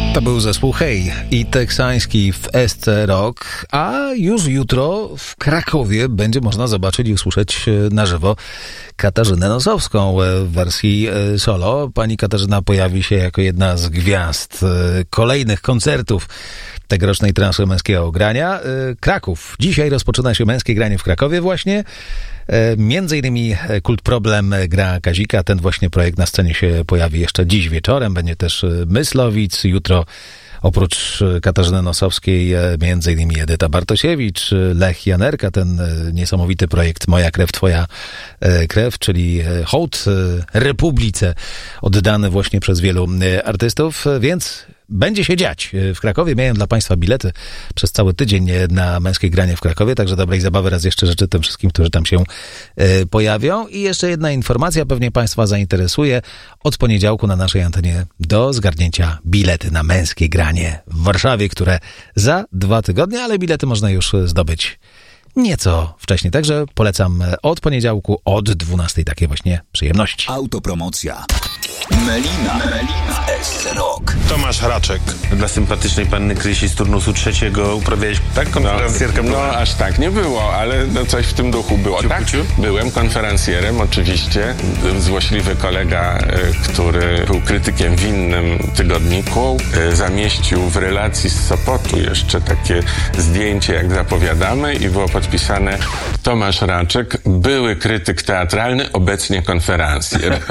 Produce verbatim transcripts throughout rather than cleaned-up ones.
To był zespół Hej i teksański w S C Rock, a już jutro w Krakowie będzie można zobaczyć i usłyszeć na żywo Katarzynę Nosowską w wersji solo. Pani Katarzyna pojawi się jako jedna z gwiazd kolejnych koncertów tegorocznej transzy męskiego grania. Kraków. Dzisiaj rozpoczyna się męskie granie w Krakowie właśnie. Między innymi Kult Problem gra Kazika. Ten właśnie projekt na scenie się pojawi jeszcze dziś wieczorem. Będzie też Myslowic. Jutro oprócz Katarzyny Nosowskiej między innymi Edyta Bartosiewicz, Lech Janerka, ten niesamowity projekt Moja krew, twoja krew, czyli hołd Republice oddany właśnie przez wielu artystów, więc będzie się dziać w Krakowie. Miałem dla Państwa bilety przez cały tydzień na męskie granie w Krakowie, także dobrej zabawy raz jeszcze życzę tym wszystkim, którzy tam się e, pojawią. I jeszcze jedna informacja pewnie Państwa zainteresuje. Od poniedziałku na naszej antenie do zgarnięcia bilety na męskie granie w Warszawie, które za dwa tygodnie, ale bilety można już zdobyć nieco wcześniej. Także polecam od poniedziałku od dwunastej takie właśnie przyjemności. Autopromocja. Melina. Melina. S C Rock. Tomasz Raczek. Dla sympatycznej panny Krysi z turnusu trzeciego uprawiałeś tak konferencjerkę? No, no aż tak nie było, ale no coś w tym duchu było. Ciu, tak? ciu. Byłem konferencjerem oczywiście. Złośliwy kolega, który był krytykiem w innym tygodniku, zamieścił w relacji z Sopotu jeszcze takie zdjęcie, jak zapowiadamy, i było podpisane: Tomasz Raczek, były krytyk teatralny, obecnie konferencjer.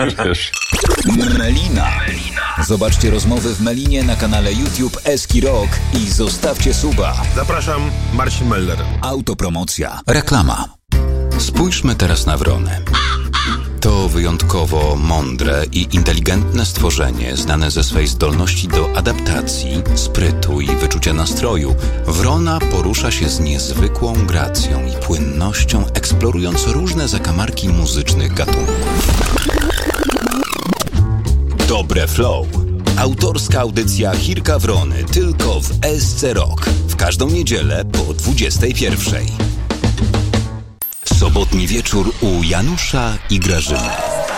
Melina. Zobaczcie rozmowy w Melinie na kanale YouTube Eski Rock i zostawcie suba. Zapraszam, Marcin Meller. Autopromocja. Reklama. Spójrzmy teraz na wronę. To wyjątkowo mądre i inteligentne stworzenie, znane ze swej zdolności do adaptacji, sprytu i wyczucia nastroju. Wrona porusza się z niezwykłą gracją i płynnością, eksplorując różne zakamarki muzycznych gatunków. Dobre Flow. Autorska audycja Chirka Wrony tylko w S C Rock. W każdą niedzielę po dwudziestej pierwszej. Sobotni wieczór u Janusza i Grażyny.